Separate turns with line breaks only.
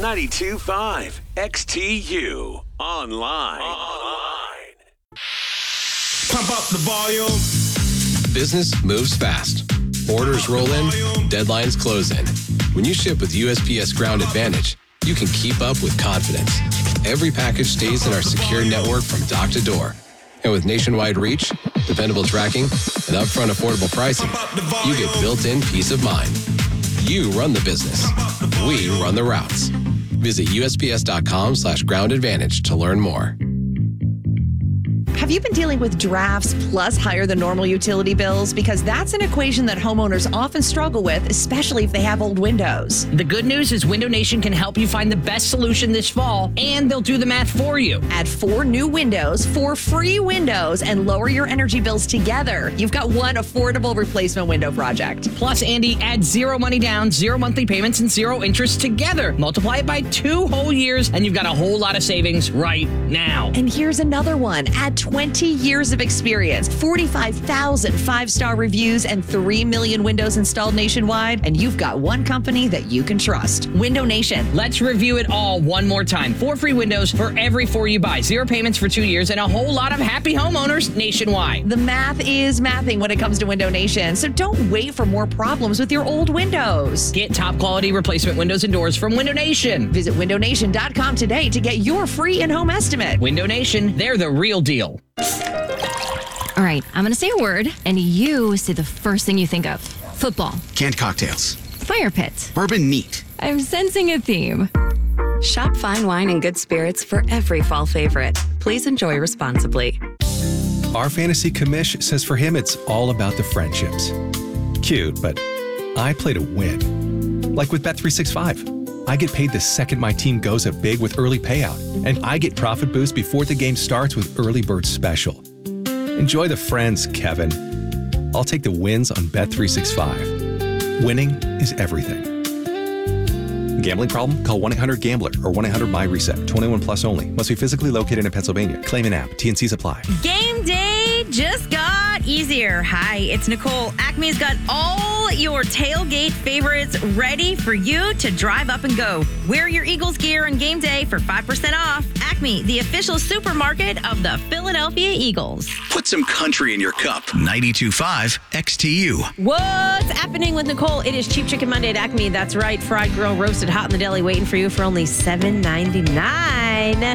92.5 XTU online.
Pump up the volume.
Business moves fast. Orders roll in, deadlines close in. When you ship with USPS Ground Advantage, you can keep up with confidence. Every package stays in our secure network from dock to door. And with nationwide reach, dependable tracking, and upfront affordable pricing, you get built-in peace of mind. You run the business. We run the routes. Visit USPS.com/Ground Advantage to learn more.
Have you been dealing with drafts plus higher than normal utility bills? Because that's an equation that homeowners often struggle with, especially if they have old windows.
The good news is Window Nation can help you find the best solution this fall, and they'll do the math for you.
Add 4 new windows, 4 free windows, and lower your energy bills together. You've got one affordable replacement window project.
Plus, Andy, add 0 money down, 0 monthly payments, and 0 interest together. Multiply it by 2 whole years, and you've got a whole lot of savings right now.
And here's another one. Add 20 years of experience, 45,000 5-star reviews, and 3 million windows installed nationwide, and you've got one company that you can trust. Window Nation.
Let's review it all one more time. 4 free windows for every 4 you buy, 0 payments for 2 years, and a whole lot of happy homeowners nationwide.
The math is mathing when it comes to Window Nation, so don't wait for more problems with your old windows.
Get top quality replacement windows and doors from Window Nation.
Visit windownation.com today to get your free in-home estimate.
Window Nation, they're the real deal.
All right, I'm going to say a word, and you say the first thing you think of. Football.
Canned cocktails.
Fire pit.
Bourbon neat.
I'm sensing a theme.
Shop fine wine and good spirits for every fall favorite. Please enjoy responsibly.
Our fantasy commish says for him it's all about the friendships. Cute, but I play to win. Like with Bet365. I get paid the second my team goes up big with early payout, and I get profit boost before the game starts with Early Bird Special. Enjoy the friends, Kevin. I'll take the wins on Bet365. Winning is everything. Gambling problem? Call 1-800-GAMBLER or 1-800-MY-RESET. 21 plus only. Must be physically located in Pennsylvania. Claim an app. T&Cs apply.
Game day just got easier. Hi, it's Nicole. Acme's got all your tailgate favorites ready for you to drive up and go. Wear your Eagles gear on game day for 5% off. Acme, the official supermarket of the Philadelphia Eagles.
Put some country in your cup. 92.5 XTU.
What's happening with Nicole? It is Cheap Chicken Monday at Acme. That's right. Fried, grilled, roasted, hot in the deli, waiting for you for only $7.99.